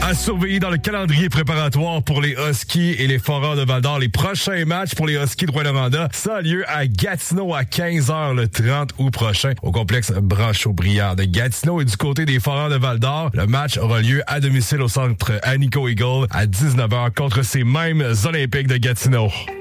À surveiller dans le calendrier préparatoire pour les Huskies et les Foreurs de Val-d'Or. Les prochains matchs pour les Huskies de Rouyn-Noranda, ça a lieu à Gatineau à 15h le 30 août prochain au complexe Branchaud-Briard de Gatineau. Et du côté des Foreurs de Val-d'Or, le match aura lieu à domicile au centre Anico Eagle à 19h contre ces mêmes Olympiques de Gatineau.